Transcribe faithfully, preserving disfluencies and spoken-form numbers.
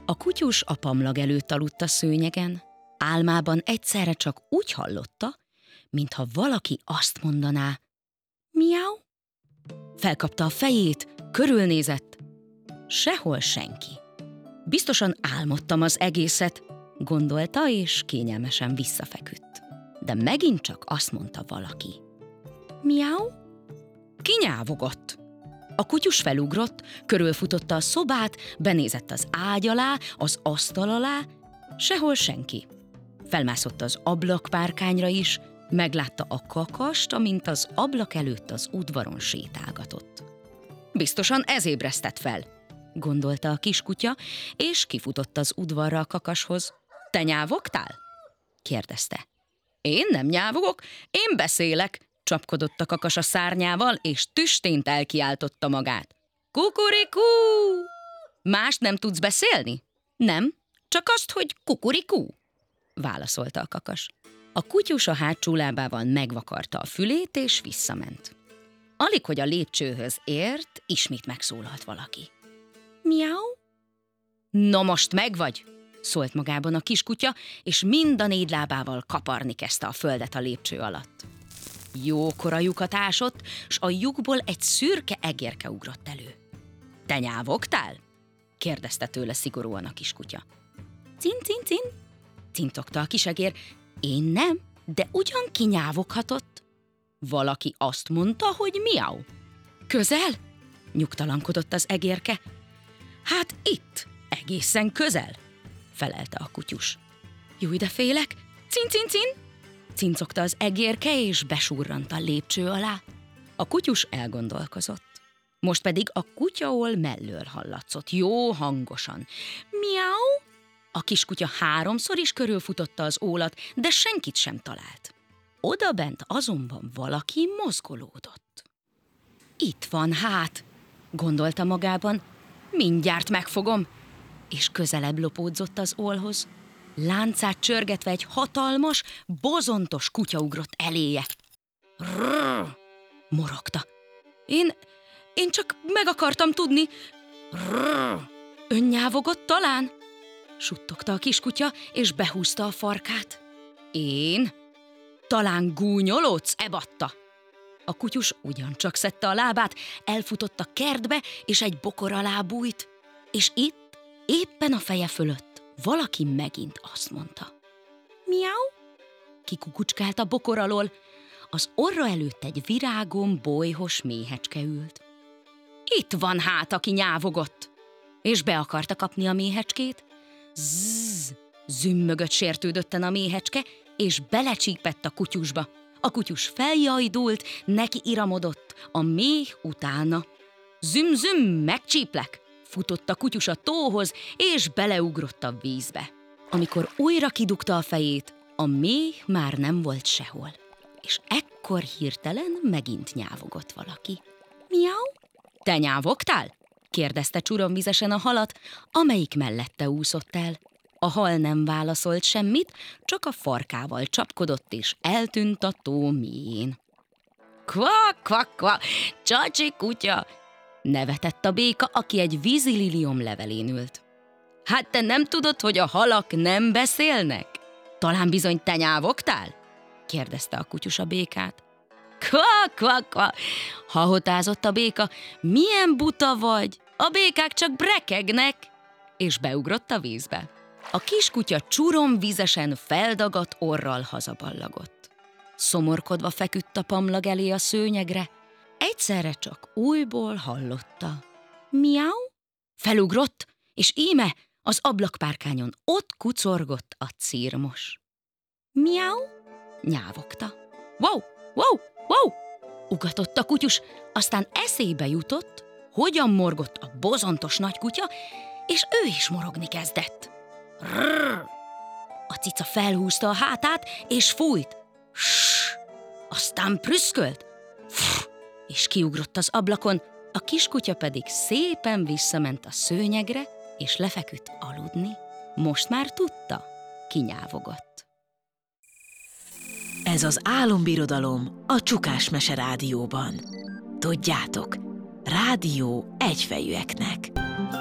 A kutyus a pamlag előtt aludt a szőnyegen. Álmában egyszerre csak úgy hallotta, mintha valaki azt mondaná: miau. Felkapta a fejét, körülnézett. Sehol senki. Biztosan álmodtam az egészet, gondolta, és kényelmesen visszafeküdt. De megint csak azt mondta valaki: miau. Kinyávogott. A kutyus felugrott, körülfutotta a szobát, benézett az ágy alá, az asztal alá, sehol senki. Felmászott az ablakpárkányra is, meglátta a kakast, amint az ablak előtt az udvaron sétálgatott. Biztosan ez ébresztett fel, gondolta a kiskutya, és kifutott az udvarra a kakashoz. Te nyávogtál? kérdezte. Én nem nyávogok, én beszélek, csapkodott a kakas a szárnyával, és tüstént elkiáltotta magát. Kukurikú! Mást nem tudsz beszélni? Nem, csak azt, hogy kukurikú, válaszolta a kakas. A kutyus a hátsó lábával megvakarta a fülét, és visszament. Alig, hogy a lépcsőhöz ért, ismét megszólalt valaki. Miau? Na most megvagy, szólt magában a kiskutya, és mind a négy lábával kaparni kezdte a földet a lépcső alatt. Jókora lyukat ásott, s a lyukból egy szürke egérke ugrott elő. Te nyávogtál? kérdezte tőle szigorúan a kiskutya. Cin, cin, cin, cincogta a kisegér. Én nem, de ugyan kinyávoghatott. Valaki azt mondta, hogy miau. Közel? Nyugtalankodott az egérke. Hát itt, egészen közel, felelte a kutyus. Júj, de félek, cin, cin, cin, cincogta az egérke, és besurrant a lépcső alá. A kutyus elgondolkozott. Most pedig a kutyaol mellől hallatszott, jó hangosan. Miau! A kiskutya háromszor is körülfutotta az ólat, de senkit sem talált. Odabent azonban valaki mozgolódott. Itt van hát, gondolta magában, mindjárt megfogom, és közelebb lopódzott az ólhoz. Láncát csörgetve egy hatalmas, bozontos kutya ugrott eléje. Rrrr, morogta. Én, én csak meg akartam tudni. Rrrr, önnyávogott talán? Suttogta a kiskutya, és behúzta a farkát. Én? Talán gúnyolódsz, ebatta? A kutyus ugyancsak szedte a lábát, elfutott a kertbe, és egy bokor alá bújt. És itt, éppen a feje fölött, valaki megint azt mondta. Miau? Kikukucskált a bokor alól. Az orra előtt egy virágon bolyhos méhecske ült. Itt van hát, aki nyávogott. És be akarta kapni a méhecskét. Zzz, zümmögött sértődötten a méhecske, és belecsípett a kutyusba. A kutyus feljajdult, neki iramodott, a méh utána. Züm-züm, megcsíplek! Futott a kutyus a tóhoz, és beleugrott a vízbe. Amikor újra kidugta a fejét, a méh már nem volt sehol. És ekkor hirtelen megint nyávogott valaki. Miau? Te nyávogtál? kérdezte csuromvizesen a halat, amelyik mellette úszott el. A hal nem válaszolt semmit, csak a farkával csapkodott, és eltűnt a tó mélyén. Kvak, kvak, kvak, csacsi kutya! Nevetett a béka, aki egy vízililiom levelén ült. Hát te nem tudod, hogy a halak nem beszélnek? Talán bizony te nyávogtál? kérdezte a kutyus a békát. Kvak, kvak, kvak! Hahotázott a béka. Milyen buta vagy? A békák csak brekegnek! És beugrott a vízbe. A kiskutya csuromvizesen feldagadt orral hazaballagott. Szomorkodva feküdt a pamlag elé a szőnyegre, egyszerre csak újból hallotta. Miau? Felugrott, és íme az ablakpárkányon ott kucorgott a cirmos. Miau? Nyávogta. Wow, wow, wow! Ugatott a kutyus, aztán eszébe jutott, hogyan morgott a bozontos nagy kutya, és ő is morogni kezdett. Rrrr! A cica felhúzta a hátát, és fújt. Ssss! Aztán prüszkölt. Fff! És kiugrott az ablakon, a kiskutya pedig szépen visszament a szőnyegre, és lefeküdt aludni. Most már tudta, kinyávogott. Ez az álombirodalom a Csukás Mese Rádióban. Tudjátok, rádió egyfejűeknek.